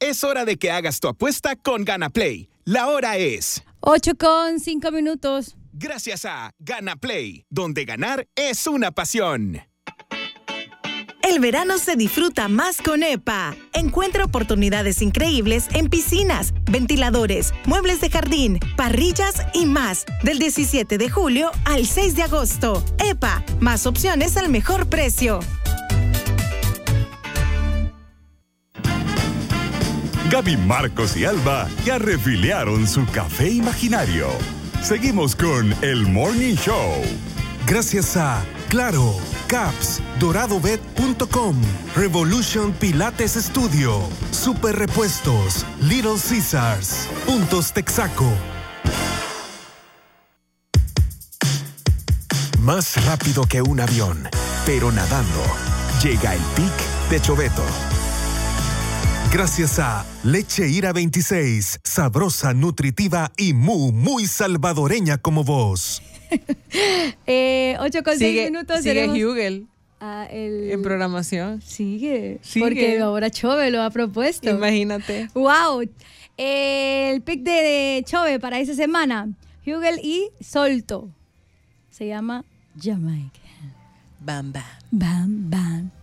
Es hora de que hagas tu apuesta con GanaPlay. La hora es 8:05. gracias a GanaPlay, donde ganar es una pasión. El verano se disfruta más con EPA. Encuentra oportunidades increíbles en piscinas, ventiladores, muebles de jardín, parrillas y más. Del 17 de julio al 6 de agosto. EPA, más opciones al mejor precio. Gaby, Marcos y Alba ya refiliaron su café imaginario. Seguimos con el Morning Show. Gracias a Claro, Caps, DoradoBet.com, Revolution Pilates Studio, Super Repuestos, Little Caesars, Puntos Texaco. Más rápido que un avión, pero nadando, llega el Pic de Choveto. Gracias a Leche Ira 26, sabrosa, nutritiva y muy salvadoreña como vos. 8:06. Sigue Hugel en en programación. Sigue, porque ahora Chove lo ha propuesto. Imagínate. ¡Wow! El pick de Chove para esa semana, Hugel y Solto. Se llama Jamaica. Bam, bam. Bam, bam.